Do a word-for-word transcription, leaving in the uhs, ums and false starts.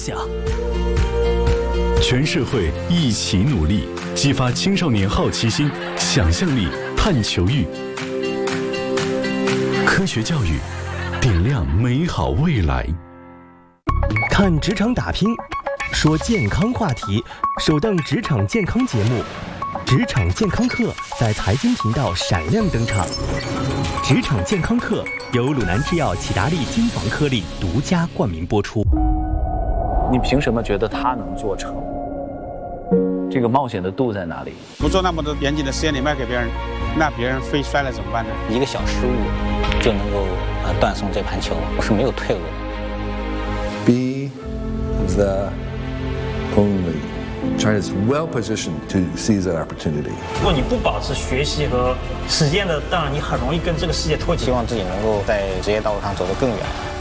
想。 全社会一起努力，激发青少年好奇心、想象力、探求欲。科学教育，点亮美好未来。 看职场打拼，说健康话题，首档职场健康节目《职场健康课》在财经频道闪亮登场。职场健康课由鲁南制药启达利金防颗粒独家冠名播出。 你凭什么觉得他能做成？这个冒险的度在哪里？ 不做那么多严谨的实验，你卖给别人，那别人飞摔了怎么办呢？ 一个小失误就能够呃断送这盘球，我是没有退路的。 Be the only. China is well positioned to seize that opportunity. 如果你不保持学习和实践的，当然你很容易跟这个世界脱节。 希望自己能够在职业道路上走得更远。